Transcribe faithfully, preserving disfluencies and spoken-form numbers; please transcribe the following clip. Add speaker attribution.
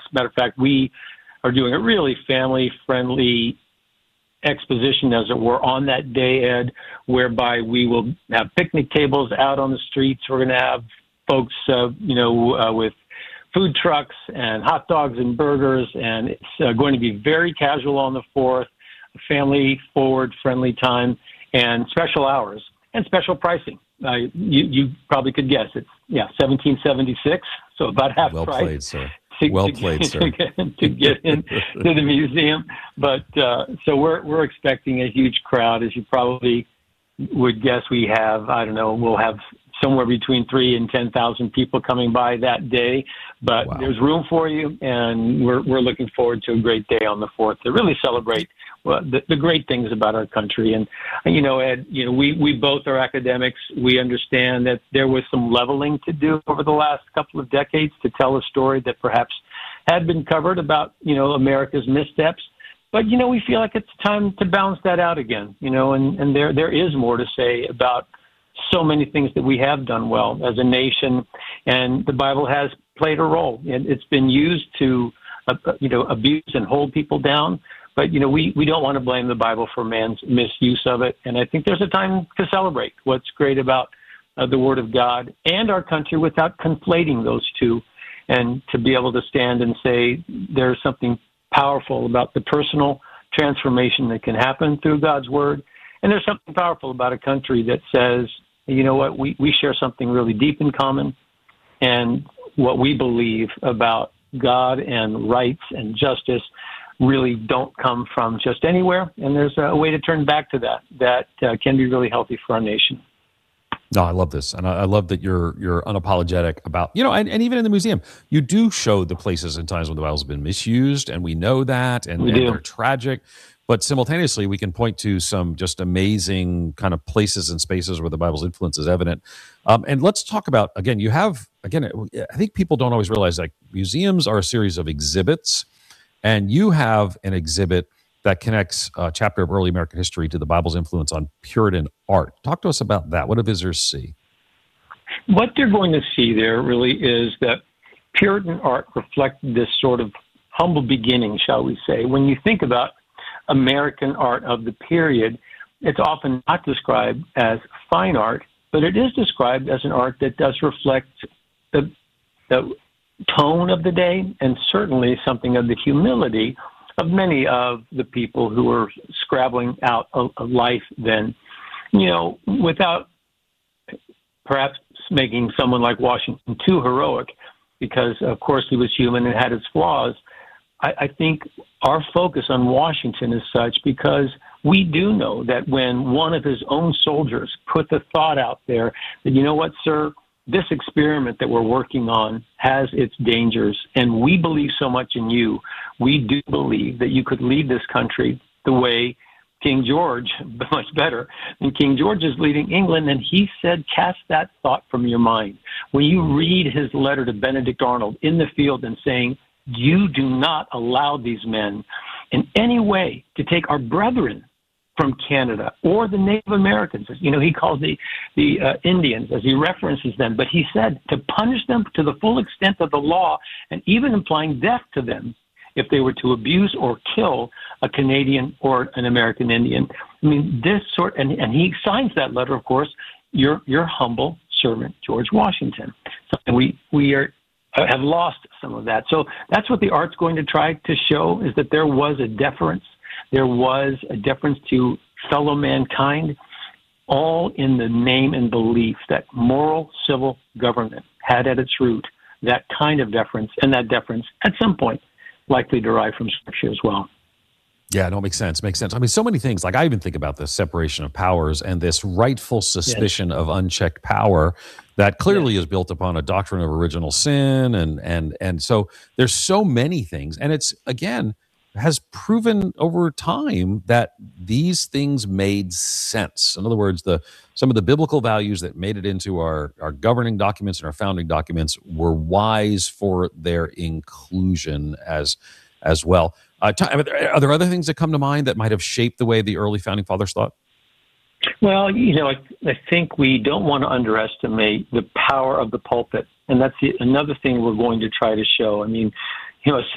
Speaker 1: matter of fact, we are doing a really family-friendly exposition, as it were, on that day, Ed, whereby we will have picnic tables out on the streets. We're going to have folks, uh, you know, uh, with food trucks and hot dogs and burgers, and it's uh, going to be very casual on the fourth, family-forward, friendly time, and special hours and special pricing. Uh, you, you probably could guess it's yeah, seventeen seventy-six, so about half
Speaker 2: well
Speaker 1: price.
Speaker 2: Well played, sir.
Speaker 1: To,
Speaker 2: well
Speaker 1: to
Speaker 2: played,
Speaker 1: get,
Speaker 2: sir.
Speaker 1: To get, to get into the museum, but uh, so we're we're expecting a huge crowd, as you probably would guess. We have I don't know, we'll have somewhere between three and ten thousand people coming by that day, but wow. There's room for you, and we're we're looking forward to a great day on the fourth to really celebrate well, the, the great things about our country. And you know, Ed, you know, we we both are academics. We understand that there was some leveling to do over the last couple of decades to tell a story that perhaps had been covered about you know America's missteps. But, you know, we feel like it's time to balance that out again, you know, and, and there there is more to say about so many things that we have done well as a nation, and the Bible has played a role. And it's been used to, uh, you know, abuse and hold people down. But, you know, we, we don't want to blame the Bible for man's misuse of it. And I think there's a time to celebrate what's great about uh, the Word of God and our country without conflating those two, and to be able to stand and say there's something powerful about the personal transformation that can happen through God's Word. And there's something powerful about a country that says, you know what, we, we share something really deep in common, and what we believe about God and rights and justice really don't come from just anywhere. And there's a way to turn back to that that uh, can be really healthy for our nation.
Speaker 2: No, I love this, and I, I love that you're you're unapologetic about, you know, and, and even in the museum, you do show the places and times when the Bible's been misused, and we know that, and, and they're tragic, but simultaneously we can point to some just amazing kind of places and spaces where the Bible's influence is evident. Um, and let's talk about, again, you have, again, I think people don't always realize that museums are a series of exhibits, and you have an exhibit that connects a chapter of early American history to the Bible's influence on Puritan art. Talk to us about that. What do visitors see?
Speaker 1: What they're going to see there really is that Puritan art reflected this sort of humble beginning, shall we say. When you think about American art of the period, it's often not described as fine art, but it is described as an art that does reflect the, the tone of the day, and certainly something of the humility of many of the people who were scrabbling out a, a life then. You know, without perhaps making someone like Washington too heroic, because, of course, he was human and had his flaws, I, I think our focus on Washington is such because we do know that when one of his own soldiers put the thought out there that, you know what, sir, this experiment that we're working on has its dangers, and we believe so much in you. We do believe that you could lead this country the way King George, much better than King George is leading England. And he said, cast that thought from your mind. When you read his letter to Benedict Arnold in the field and saying, you do not allow these men in any way to take our brethren from Canada or the Native Americans. You know, he calls the, the uh, Indians as he references them, but he said to punish them to the full extent of the law, and even implying death to them if they were to abuse or kill a Canadian or an American Indian. I mean, this sort, and, and he signs that letter, of course, your your humble servant, George Washington. So we, we are have lost some of that. So that's what the art's going to try to show, is that there was a deference. There was a deference to fellow mankind, all in the name and belief that moral civil government had at its root that kind of deference, and that deference at some point likely derived from Scripture as well.
Speaker 2: Yeah, no, it makes sense. Makes sense. I mean, so many things. Like, I even think about the separation of powers and this rightful suspicion yes. of unchecked power that clearly yes. is built upon a doctrine of original sin, and and and so there's so many things, and it's again has proven over time that these things made sense. In other words, the some of the biblical values that made it into our our governing documents and our founding documents were wise for their inclusion as as well. Uh, t- are there other things that come to mind that might have shaped the way the early founding fathers thought?
Speaker 1: Well, you know, I, I think we don't want to underestimate the power of the pulpit. And that's the, another thing we're going to try to show. I mean, you know,